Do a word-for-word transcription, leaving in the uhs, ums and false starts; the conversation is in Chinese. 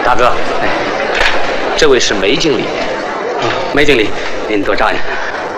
大哥，哎，这位是梅经理。 哦，梅经理，您多照应。